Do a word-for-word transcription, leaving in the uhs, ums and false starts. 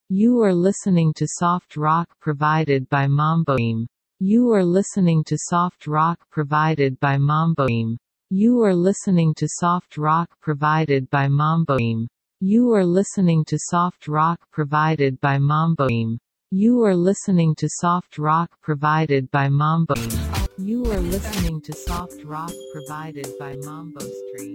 You are listening to soft rock provided by Mamboim. You are listening to soft rock provided by Mamboim. You are listening to soft rock provided by Mamboim. You are listening to soft rock provided by Mamboim. You are listening to soft rock provided by Mamboim. You are listening to soft rock provided by Mambo Stream.